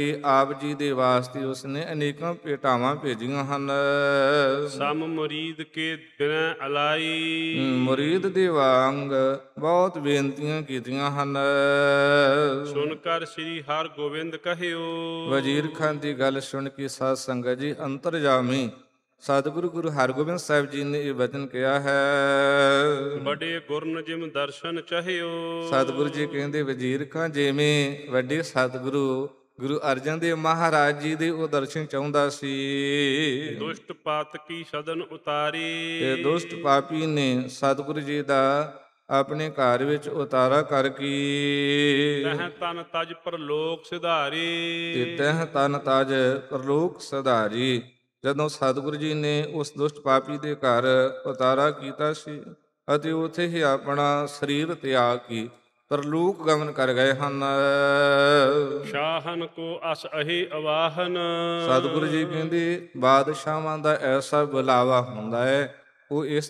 ਆਪ ਜੀ ਦੇ ਵਾਸਤੇ ਉਸਨੇ ਅਨੇਕਾਂ ਭੇਟਾਵਾਂ ਭੇਜੀਆਂ ਹਨ। ਸਮ ਮੁਰੀਦ ਕੇ ਬਿਨੈ ਅਲਾਈ। ਮੁਰੀਦ ਦੇ ਵਾਂਗ ਬਹੁਤ ਬੇਨਤੀਆਂ ਕੀਤੀਆਂ ਹਨ। ਸੁਣ ਕਰ ਸ੍ਰੀ ਹਰਿ ਗੋਬਿੰਦ ਕਹਿਓ। ਵਜ਼ੀਰ ਖਾਨ ਦੀ ਗੱਲ ਸੁਣ ਕੇ ਸਾਧ ਸੰਗਤ ਜੀ ਅੰਤਰਜਾਮੀ ਸਤਿਗੁਰੂ ਗੁਰੂ ਹਰਗੋਬਿੰਦ ਸਾਹਿਬ ਜੀ ਨੇ ਇਹ ਵਚਨ ਕਿਹਾ ਹੈ। ਬੜੇ ਗੁਰਨ ਜਿਮ ਦਰਸ਼ਨ ਚਾਹਿਓ। ਸਤਿਗੁਰੂ ਜੀ ਕਹਿੰਦੇ ਵਜ਼ੀਰ ਖਾਨ ਜਿਵੇਂ ਵੱਡੇ ਸਤਿਗੁਰੂ ਗੁਰੂ ਅਰਜਨ ਦੇਵ ਮਹਾਰਾਜ ਜੀ ਦੇ ਉਹ ਦਰਸ਼ਨ ਚਾਹੁੰਦਾ ਸੀ। ਦੁਸ਼ਟ ਪਾਤਕੀ ਸਦਨ ਉਤਾਰੀ। ਤੇ ਦੁਸ਼ਟ ਪਾਪੀ ਨੇ ਸਤਿਗੁਰੂ ਜੀ ਦਾ ਆਪਣੇ ਘਰ ਵਿੱਚ ਉਤਾਰਾ ਕਰ ਕੀ। ਤਹ ਤਨ ਤਜ ਪਰਲੋਕ ਸਿਧਾਰੀ। ਤੇ ਤਹ ਤਨ ਤਜ ਪਰਲੋਕ ਸਿਧਾਰੀ। ਜਦੋਂ ਸਤਿਗੁਰੂ ਜੀ ਨੇ ਉਸ ਦੁਸ਼ਟ ਪਾਪੀ ਦੇ ਘਰ ਉਤਾਰਾ ਕੀਤਾ ਸੀ ਅਤੇ ਉੱਥੇ ਹੀ ਆਪਣਾ ਸਰੀਰ ਤਿਆਗ ਕੀ ਪਰਲੋਕ ਗਮਨ ਕਰ ਗਏ ਹਨ। ਸ਼ਾਹਨ ਕੋ ਅਸ ਅਹੀ ਅਵਾਹਨ। ਸਤਿਗੁਰੂ ਜੀ ਕਹਿੰਦੇ ਬਾਦਸ਼ਾਹਾਂ ਦਾ ਐਸਾ ਬੁਲਾਵਾ ਹੁੰਦਾ ਹੈ, ਉਹ ਇਸ